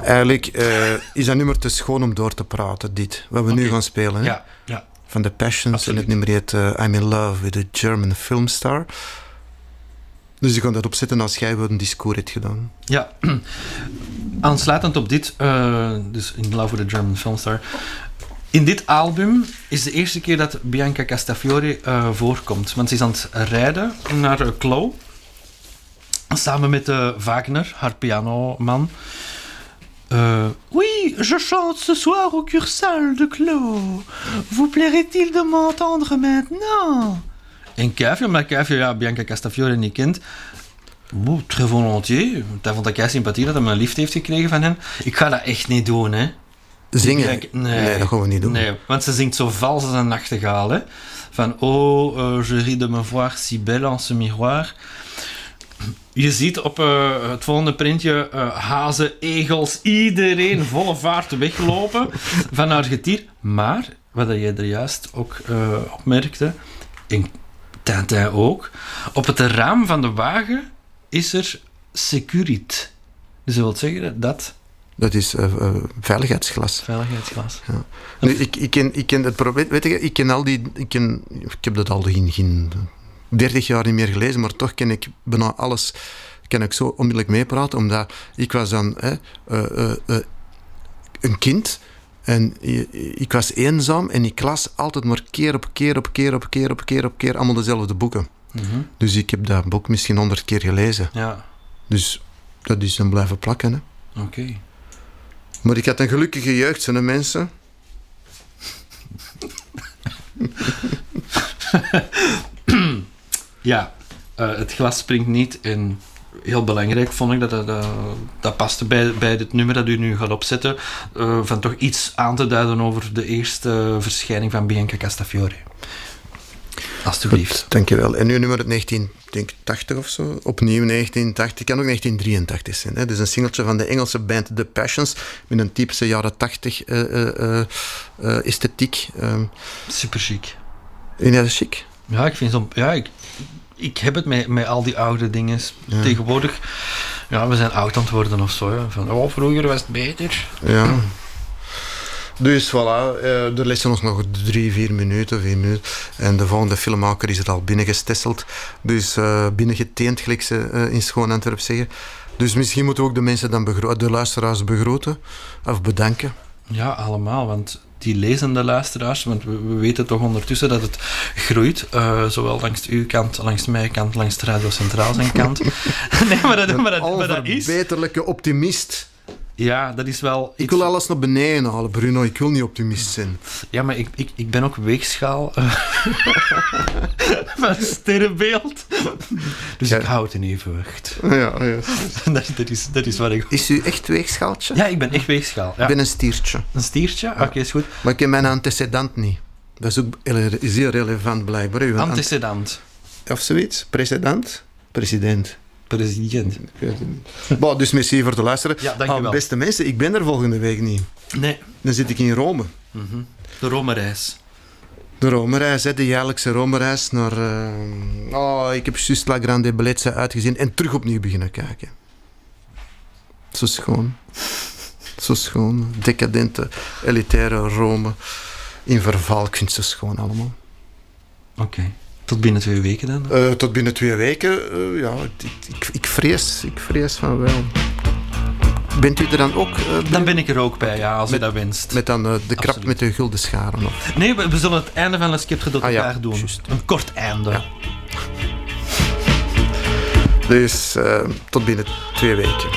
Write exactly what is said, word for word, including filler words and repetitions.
Eigenlijk uh, is dat nummer te schoon om door te praten, dit. Wat we okay. nu gaan spelen. Hè? Ja, ja. Van The Passions. Absoluut. En het nummer heet uh, I'm in Love with a German Filmstar. Dus ik kan dat opzetten als jij wel een discours hebt gedaan. Ja. Aansluitend op dit, uh, dus In Love with a German Filmstar. In dit album is de eerste keer dat Bianca Castafiore uh, voorkomt. Want ze is aan het rijden naar uh, Clos. Samen met uh, Wagner, haar pianoman. Uh, oui, je chante ce soir au Cursal de Clos. Vous plairait-il de m'entendre maintenant? En Kuifje, omdat Kuifje ja, Bianca Castafiore niet kent. Oeh, très volontiers. Hij vond dat kei sympathie dat hij een liefde heeft gekregen van hen. Ik ga dat echt niet doen, hè. Zingen? Nee, nee, dat gaan we niet doen. Nee, want ze zingt zo vals als een nachtegaal, hè. Van, oh, uh, je ris de me voir si belle en ce miroir. Je ziet op uh, het volgende printje uh, hazen, egels, iedereen volle vaart weglopen van haar getier. Maar, wat jij er juist ook uh, opmerkte, en Tintin ook, op het raam van de wagen is er Securit. Dus dat wil zeggen dat... Dat is uh, uh, veiligheidsglas. Veiligheidsglas. Ja. Nu, ik, ik, ken, ik ken het probleem... Weet je, ik ken al die... Ik, ken, ik heb dat al geen... geen dertig jaar niet meer gelezen, maar toch ken ik bijna alles, kan ik zo onmiddellijk meepraten, omdat ik was dan hè, uh, uh, uh, een kind en ik was eenzaam en ik las altijd maar keer op keer op keer op keer op keer op keer allemaal dezelfde boeken. Mm-hmm. Dus ik heb dat boek misschien honderd keer gelezen. Ja. Dus dat is dan blijven plakken. Hè. Oké. Okay. Maar ik had een gelukkige jeugd, zijn mensen. Ja, uh, het glas springt niet en heel belangrijk vond ik dat dat, uh, dat paste bij, bij het nummer dat u nu gaat opzetten, uh, van toch iets aan te duiden over de eerste verschijning van Bianca Castafiore. Alsjeblieft. Dankjewel. En nu nummer het negentien tachtig of zo, opnieuw negentien tachtig, kan ook negentien drieëntachtig zijn. Hè? Dus een singeltje van de Engelse band The Passions, met een typische jaren tachtig uh, uh, uh, uh, esthetiek. Um. Super chic. En ja, dat is chic. Ja, ik vind zo... Ja, ik, ik heb het met, met al die oude dingen. Ja. Tegenwoordig... Ja, we zijn oud aan het worden of zo. Ja. Van, oh, vroeger was het beter. Ja. Dus voilà, uh, er lessen ons nog drie, vier minuten, vier minuten. En de volgende filmmaker is er al binnengestesseld. Dus uh, binnengeteend, gelijk ze uh, in Schoon Antwerp zeggen. Dus misschien moeten we ook de mensen dan begro- de luisteraars begroeten. Of bedanken. Ja, allemaal, want... die lezende luisteraars, want we, we weten toch ondertussen dat het groeit, uh, zowel langs uw kant, langs mijn kant, langs de Radio Centraal zijn kant. Nee, maar dat, maar dat, maar dat is... onverbeterlijke optimist. Ja, dat is wel... Ik iets... wil alles naar beneden halen, Bruno. Ik wil niet optimist zijn. Ja, maar ik, ik, ik ben ook weegschaal uh, van sterrenbeeld. Dus ja. Ik hou het in evenwicht. Ja, ja. dat, dat, is, dat is wat ik... Is u echt weegschaaltje? Ja, ik ben echt weegschaal. Ja. Ik ben een stiertje. Een stiertje? Oké, okay, is goed. Maar ik heb mijn antecedent niet. Dat is ook zeer relevant, blijkbaar. Uw antecedent. Ant- of zoiets? Precedent? President. President. Bon, dus merci voor het luisteren. Ja, dankjewel. Ah, beste mensen, ik ben er volgende week niet. Nee. Dan zit ik in Rome. Mm-hmm. De Rome-reis. De Rome-reis, hè, de jaarlijkse Rome-reis naar... Uh... Oh, ik heb juist La Grande Bellezza uitgezien en terug opnieuw beginnen kijken. Zo schoon. Zo schoon. Decadente, elitaire Rome. In verval. Ik vind het zo schoon allemaal. Oké. Okay. Tot binnen twee weken dan? Uh, tot binnen twee weken, uh, ja, ik, ik, ik, vrees, ik vrees van wel. Bent u er dan ook? Uh, dan ben ik er ook bij, ja, als met, u dat wenst. Met dan uh, de krap met de gulden scharen nog. Nee, we, we zullen het einde van Les Skip ah, ja, doen. Just. Een kort einde. Ja. Dus uh, tot binnen twee weken.